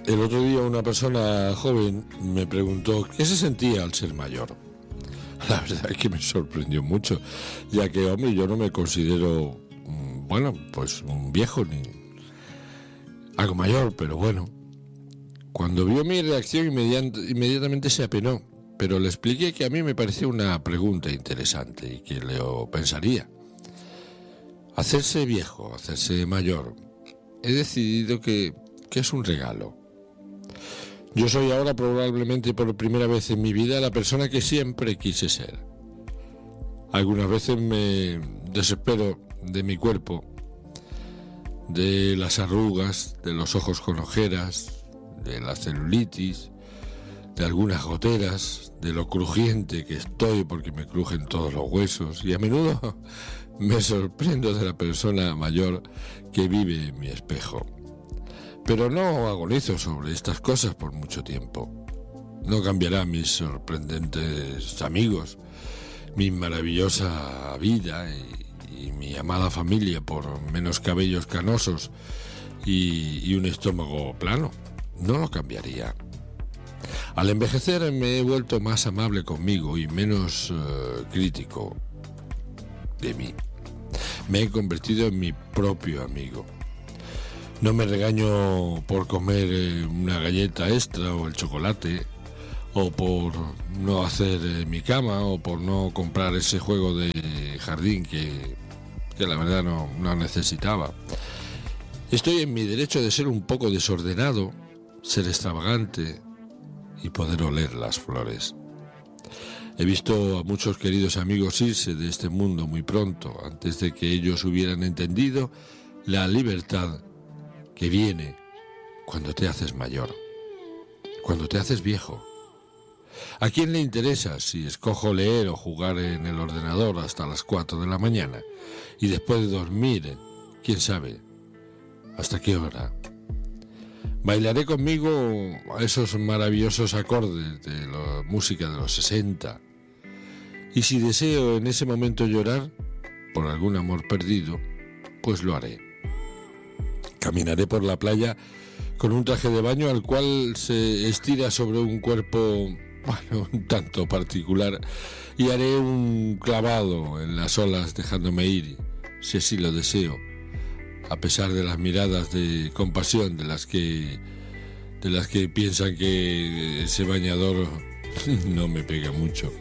El otro día una persona joven me preguntó qué se sentía al ser mayor. La verdad es que me sorprendió mucho, ya que, hombre, yo no me considero, pues un viejo ni algo mayor, pero bueno. Cuando vio mi reacción inmediatamente se apenó, pero le expliqué que a mí me parecía una pregunta interesante y que lo pensaría. Hacerse viejo, hacerse mayor, he decidido que es un regalo. Yo soy ahora probablemente por primera vez en mi vida la persona que siempre quise ser. Algunas veces me desespero de mi cuerpo, de las arrugas, de los ojos con ojeras, de la celulitis, de algunas goteras, de lo crujiente que estoy porque me crujen todos los huesos, y a menudo me sorprendo de la persona mayor que vive en mi espejo. Pero no agonizo sobre estas cosas por mucho tiempo. No cambiará mis sorprendentes amigos, mi maravillosa vida y mi amada familia por menos cabellos canosos y un estómago plano. No lo cambiaría. Al envejecer me he vuelto más amable conmigo y menos crítico de mí. Me he convertido en mi propio amigo. No me regaño por comer una galleta extra o el chocolate, o por no hacer mi cama, o por no comprar ese juego de jardín que la verdad no necesitaba. Estoy en mi derecho de ser un poco desordenado, ser extravagante y poder oler las flores. He visto a muchos queridos amigos irse de este mundo muy pronto, antes de que ellos hubieran entendido la libertad que viene cuando te haces mayor, cuando te haces viejo. ¿A quién le interesa si escojo leer o jugar en el ordenador hasta las 4 de la mañana y después de dormir, quién sabe, hasta qué hora? Bailaré conmigo a esos maravillosos acordes de la música de los 60. Y si deseo en ese momento llorar por algún amor perdido, pues lo haré. Caminaré por la playa con un traje de baño al cual se estira sobre un cuerpo, un tanto particular, y haré un clavado en las olas dejándome ir, si así lo deseo, a pesar de las miradas de compasión de las que piensan que ese bañador no me pega mucho.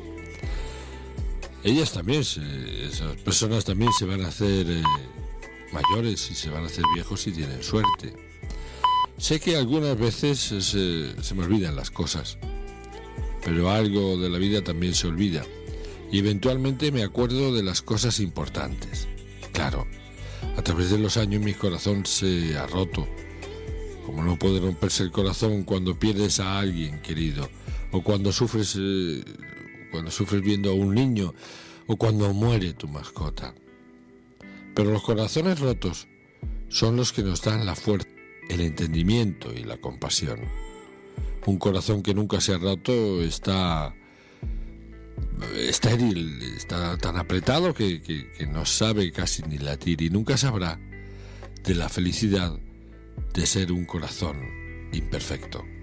Ellas también, esas personas también se van a hacer mayores y se van a hacer viejos si tienen suerte. Sé que algunas veces se me olvidan las cosas, pero algo de la vida también se olvida y eventualmente me acuerdo de las cosas importantes. Claro, a través de los años mi corazón se ha roto, como no puede romperse el corazón cuando pierdes a alguien querido, o cuando sufres viendo a un niño, o cuando muere tu mascota. Pero los corazones rotos son los que nos dan la fuerza, el entendimiento y la compasión. Un corazón que nunca se ha roto está estéril, está tan apretado que no sabe casi ni latir y nunca sabrá de la felicidad de ser un corazón imperfecto.